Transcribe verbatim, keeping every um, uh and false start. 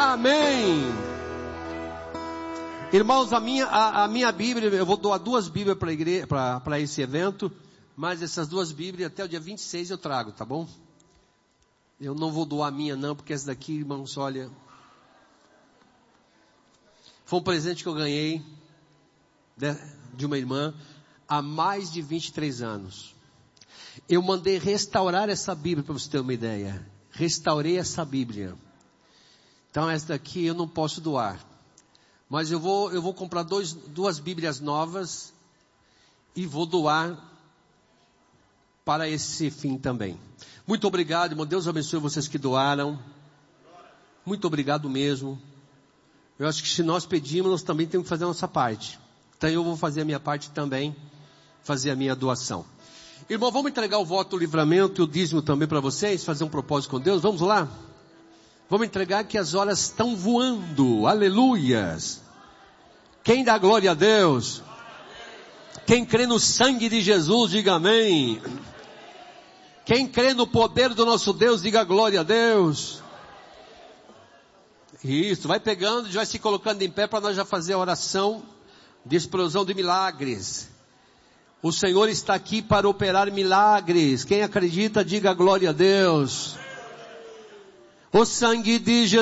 Amém. Irmãos, a minha, a, a minha Bíblia, eu vou doar duas Bíblias para igreja, para, para esse evento, mas essas duas Bíblias até o dia vinte e seis eu trago, tá bom? Eu não vou doar a minha não, porque essa daqui, irmãos, olha, foi um presente que eu ganhei de, de uma irmã há mais de vinte e três anos. Eu mandei restaurar essa Bíblia, para você ter uma ideia. Restaurei essa Bíblia. Então essa daqui eu não posso doar. Mas eu vou, eu vou comprar dois, duas Bíblias novas e vou doar para esse fim também. Muito obrigado, irmão. Deus abençoe vocês que doaram. Muito obrigado mesmo. Eu acho que se nós pedimos, nós também temos que fazer a nossa parte. Então eu vou fazer a minha parte também, fazer a minha doação. Irmão, vamos entregar o voto do livramento e o dízimo também para vocês, fazer um propósito com Deus. Vamos lá? Vamos entregar que as horas estão voando. Aleluias. Quem dá glória a Deus? Quem crê no sangue de Jesus, diga amém. Quem crê no poder do nosso Deus, diga glória a Deus. Isso, vai pegando, já vai se colocando em pé para nós já fazer a oração de explosão de milagres. O Senhor está aqui para operar milagres. Quem acredita, diga glória a Deus. O sangue de Jesus.